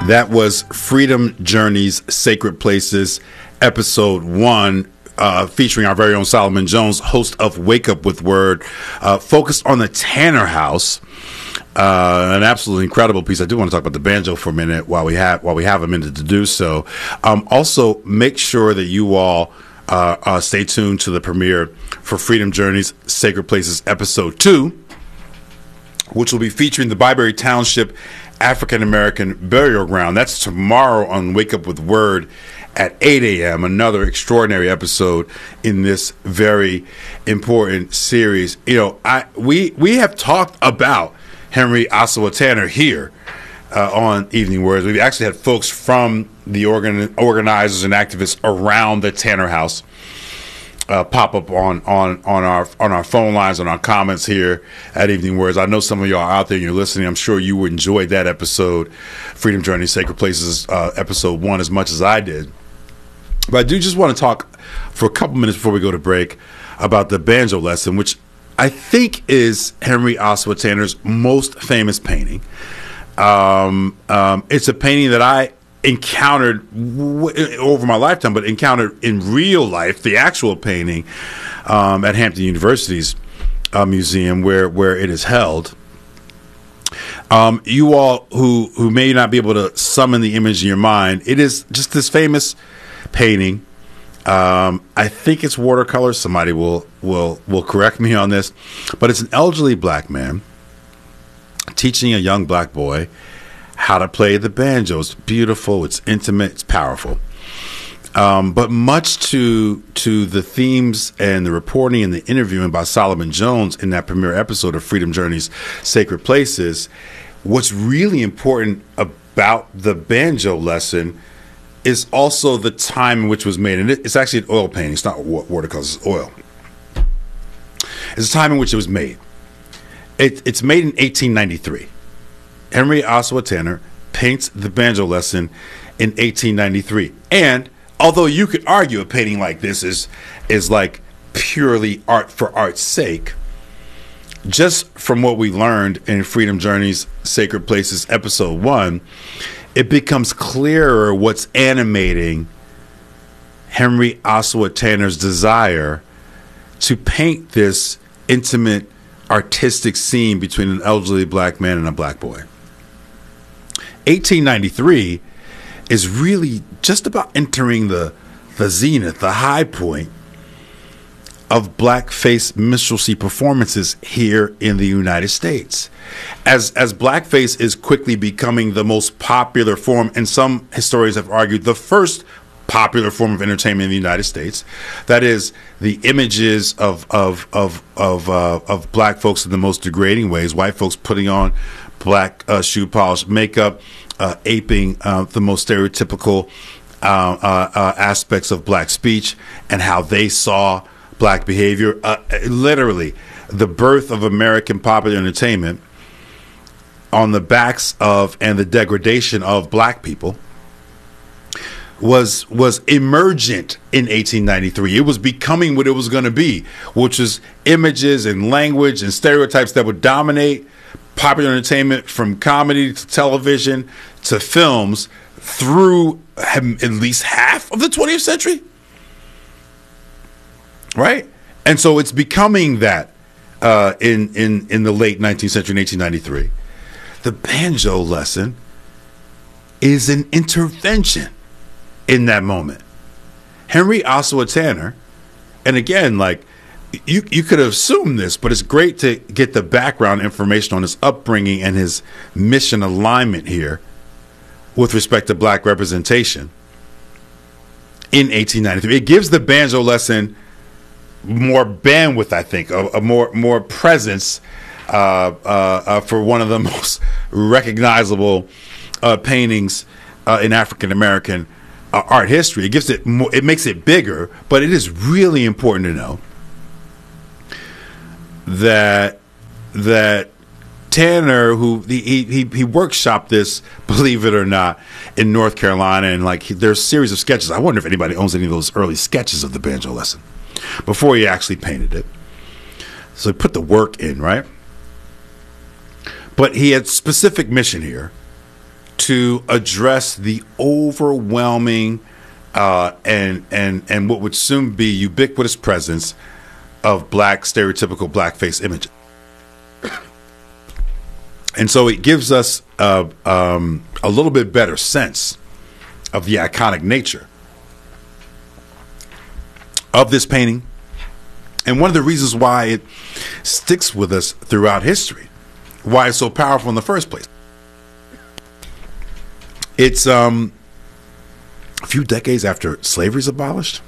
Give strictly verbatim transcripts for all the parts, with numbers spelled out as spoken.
That was Freedom Journeys, Sacred Places, episode one, uh, featuring our very own Solomon Jones, host of Wake Up With Word, uh, focused on the Tanner House. Uh, an absolutely incredible piece. I do want to talk about the banjo for a minute while we have while we have a minute to do so. Um, also, make sure that you all uh, uh, stay tuned to the premiere for Freedom Journeys, Sacred Places, episode two, which will be featuring the Byberry Township African American Burial Ground. That's tomorrow on Wake Up With Word at eight a.m. Another extraordinary episode in this very important series. You know, I we we have talked about Henry Ossawa Tanner here uh, on Evening Words. We've actually had folks from the organ- organizers and activists around the Tanner House uh, pop up on, on, on our on our phone lines, on our comments here at Evening Words. I know some of y'all are out there and you're listening. I'm sure you enjoyed that episode, Freedom Journey, Sacred Places, uh, episode one, as much as I did. But I do just want to talk for a couple minutes before we go to break about the banjo lesson, which I think is Henry Ossawa Tanner's most famous painting. Um, um, it's a painting that I encountered w- over my lifetime, but encountered in real life, the actual painting um, at Hampton University's uh, museum where, where it is held. Um, you all who, who may not be able to summon the image in your mind, it is just this famous painting. Um, I think it's watercolor. Somebody will will will correct me on this, but it's an elderly black man teaching a young black boy how to play the banjo. It's beautiful. It's intimate. It's powerful. Um, but much to to the themes and the reporting and the interviewing by Solomon Jones in that premiere episode of Freedom Journeys, Sacred Places, what's really important about the banjo lesson is also the time in which it was made. And it's actually an oil painting. It's not watercolors, it's oil. It's the time in which it was made. It, it's made in eighteen ninety-three. Henry Ossawa Tanner paints the banjo lesson in eighteen ninety-three. And although you could argue a painting like this is, is like purely art for art's sake, just from what we learned in Freedom Journeys, Sacred Places, episode one, it becomes clearer what's animating Henry Ossawa Tanner's desire to paint this intimate, artistic scene between an elderly black man and a black boy. eighteen ninety-three is really just about entering the, the zenith, the high point of blackface minstrelsy performances here in the United States. As as blackface is quickly becoming the most popular form, and some historians have argued the first popular form of entertainment in the United States, that is, the images of of of of, uh, of black folks in the most degrading ways, white folks putting on black uh, shoe polish, makeup, uh, aping uh, the most stereotypical uh, uh, uh, aspects of black speech and how they saw black behavior. Uh, literally, the birth of American popular entertainment on the backs of and the degradation of black people was was emergent in eighteen ninety-three. It was becoming what it was going to be, which is images and language and stereotypes that would dominate popular entertainment, from comedy to television to films, through at least half of the twentieth century. Right? And so it's becoming that uh, in, in, in the late nineteenth century, in eighteen ninety-three. The banjo lesson is an intervention in that moment. Henry Ossawa Tanner, and again, like, you, you could have assumed this, but it's great to get the background information on his upbringing and his mission alignment here with respect to black representation in eighteen ninety-three. It gives the banjo lesson more bandwidth, I think, a, a more more presence uh, uh, uh, for one of the most recognizable uh, paintings uh, in African American uh, art history. It gives it more, it makes it bigger, but it is really important to know that that Tanner, who he he he workshopped this, believe it or not, in North Carolina, and like he, there's a series of sketches. I wonder if anybody owns any of those early sketches of the banjo lesson before he actually painted it. So he put the work in, right? But he had specific mission here to address the overwhelming uh, and and and what would soon be ubiquitous presence of black stereotypical blackface images. And so it gives us uh, um, a little bit better sense of the iconic nature of this painting, and one of the reasons why it sticks with us throughout history, why it's so powerful in the first place. It's um, a few decades after slavery is abolished,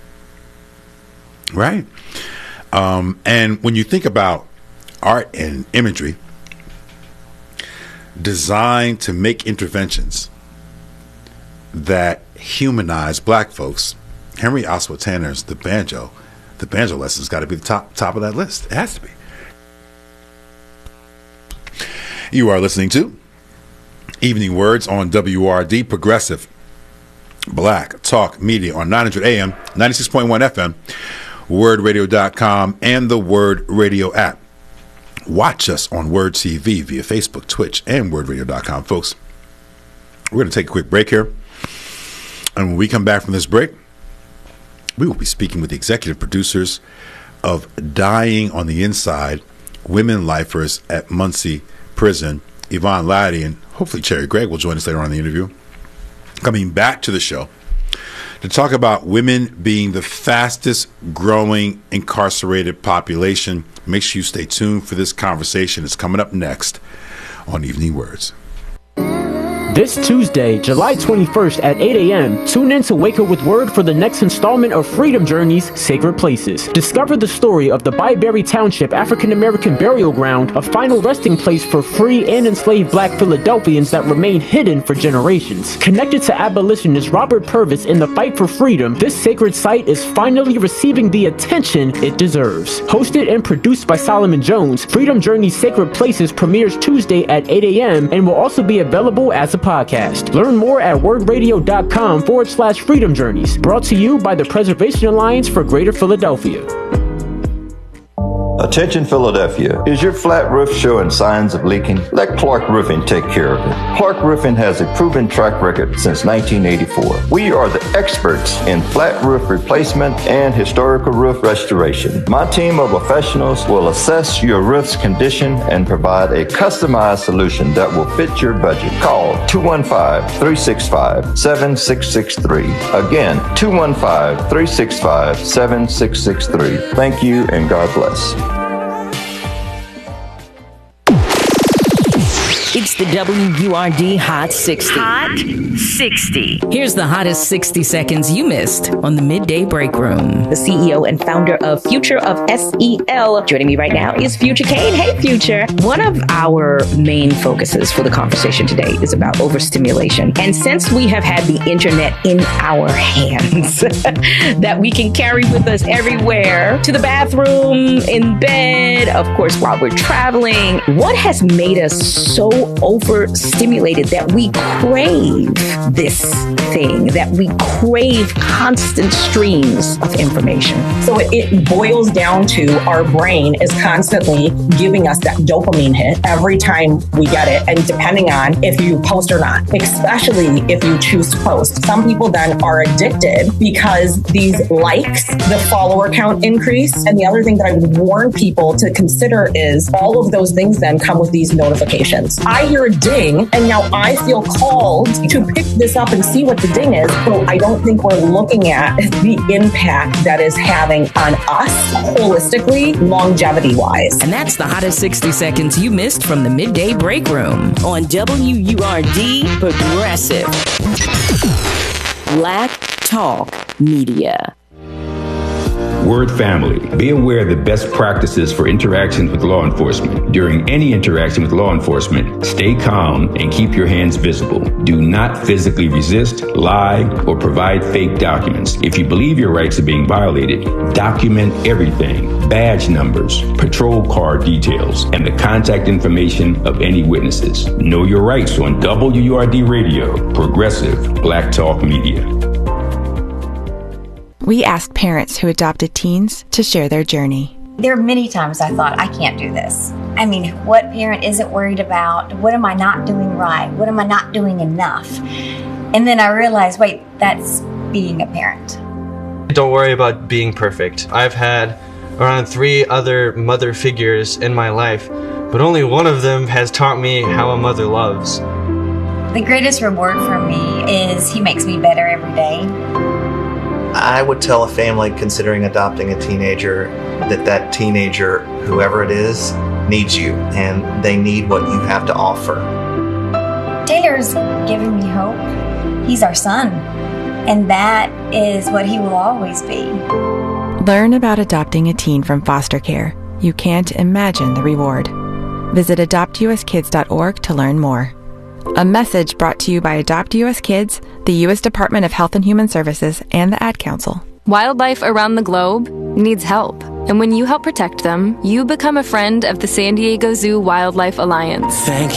right? Um, and when you think about art and imagery designed to make interventions that humanize black folks, Henry Ossabaw Tanner's The Banjo, the banjo lesson's got to be the top top of that list. It has to be. You are listening to Evening Words on W R D, Progressive Black Talk Media on nine hundred A M, ninety-six point one F M, word radio dot com, and the Word Radio app. Watch us on Word T V via Facebook, Twitch, and word radio dot com, folks. We're going to take a quick break here. And when we come back from this break, we will be speaking with the executive producers of Dying on the Inside, Women Lifers at Muncie Prison, Yvonne Laddie, and hopefully Cherry Gregg will join us later on in the interview. Coming back to the show to talk about women being the fastest growing incarcerated population. Make sure you stay tuned for this conversation. It's coming up next on Evening Words. This Tuesday, July twenty-first at eight a.m., tune in to Wake Up with Word for the next installment of Freedom Journey's Sacred Places. Discover the story of the Byberry Township African-American Burial Ground, a final resting place for free and enslaved black Philadelphians that remain hidden for generations. Connected to abolitionist Robert Purvis in the fight for freedom, this sacred site is finally receiving the attention it deserves. Hosted and produced by Solomon Jones, Freedom Journey's Sacred Places premieres Tuesday at eight a.m. and will also be available as a podcast. Learn more at wordradio.com forward slash freedom journeys. Brought to you by the Preservation Alliance for Greater Philadelphia. Attention Philadelphia. Is your flat roof showing signs of leaking? Let Clark Roofing take care of it. Clark Roofing has a proven track record since nineteen eighty-four. We are the experts in flat roof replacement and historical roof restoration. My team of professionals will assess your roof's condition and provide a customized solution that will fit your budget. Call two one five, three six five, seven six six three. Again, two one five, three six five, seven six six three. Thank you and God bless. It's the W U R D Hot sixty. Hot sixty. Here's the hottest sixty seconds you missed on the Midday Break Room. The C E O and founder of Future of S E L. Joining me right now is Future Kane. Hey, Future. One of our main focuses for the conversation today is about overstimulation. And since we have had the internet in our hands, that we can carry with us everywhere, to the bathroom, in bed, of course, while we're traveling, what has made us so overstimulated that we crave this thing, that we crave constant streams of information? So it, it boils down to our brain is constantly giving us that dopamine hit every time we get it, and depending on if you post or not, especially if you choose to post. Some people then are addicted because these likes, the follower count increase. And the other thing that I would warn people to consider is all of those things then come with these notifications. I hear a ding, and now I feel called to pick this up and see what the ding is. So I don't think we're looking at the impact that is having on us holistically, longevity-wise. And that's the hottest sixty seconds you missed from the Midday Break Room on W U R D Progressive Black Talk Media. Word family, be aware of the best practices for interactions with law enforcement. During any interaction with law enforcement, stay calm and keep your hands visible. Do not physically resist, lie, or provide fake documents. If you believe your rights are being violated, document everything: badge numbers, patrol car details, and the contact information of any witnesses. Know your rights on W U R D Radio, Progressive Black Talk Media. We asked parents who adopted teens to share their journey. There are many times I thought, I can't do this. I mean, what parent isn't worried about, what am I not doing right? What am I not doing enough? And then I realized, wait, that's being a parent. Don't worry about being perfect. I've had around three other mother figures in my life, but only one of them has taught me how a mother loves. The greatest reward for me is he makes me better every day. I would tell a family considering adopting a teenager that that teenager, whoever it is, needs you, and they need what you have to offer. Taylor's given me hope. He's our son, and that is what he will always be. Learn about adopting a teen from foster care. You can't imagine the reward. Visit adopt u s kids dot org to learn more. A message brought to you by Adopt U S Kids, the U S Department of Health and Human Services, and the Ad Council. Wildlife around the globe needs help. And when you help protect them, you become a friend of the San Diego Zoo Wildlife Alliance. Thank